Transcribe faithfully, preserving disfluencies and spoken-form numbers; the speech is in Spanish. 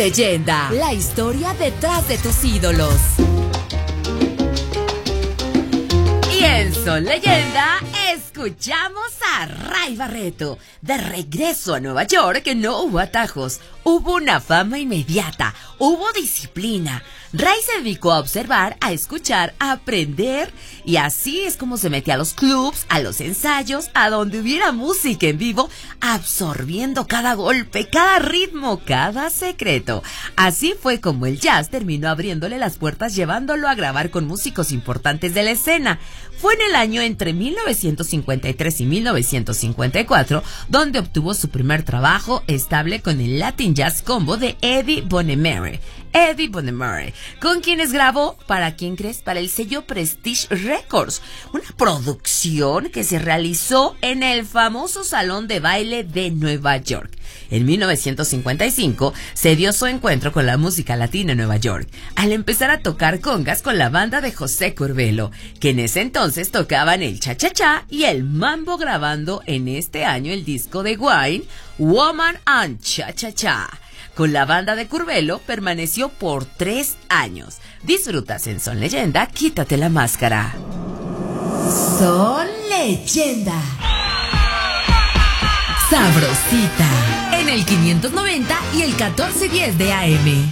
Leyenda, la historia detrás de tus ídolos. Y en Son Leyenda escuchamos a Ray Barretto. De regreso a Nueva York no hubo atajos, hubo una fama inmediata, hubo disciplina. Ray se dedicó a observar, a escuchar, a aprender, y así es como se metía a los clubs, a los ensayos, a donde hubiera música en vivo, absorbiendo cada golpe, cada ritmo, cada secreto. Así fue como el jazz terminó abriéndole las puertas, llevándolo a grabar con músicos importantes de la escena. Fue en el año entre mil novecientos cincuenta y tres y mil novecientos cincuenta y cuatro donde obtuvo su primer trabajo estable con el Latin Jazz Combo de Eddie Bonnemere. Eddie Bonnemere, con quienes grabó, ¿para quién crees? Para el sello Prestige Records, una producción que se realizó en el famoso Salón de Baile de Nueva York. En mil novecientos cincuenta y cinco se dio su encuentro con la música latina en Nueva York, al empezar a tocar congas con la banda de José Curbelo, que en ese entonces tocaban el cha-cha-cha y el mambo, grabando en este año el disco de Wine, Woman and Cha-cha-cha. Con la banda de Curbelo permaneció por tres años. Disfrutas en Son Leyenda, quítate la máscara. Son Leyenda. Sabrosita. En el quinientos noventa y el catorce diez de A M.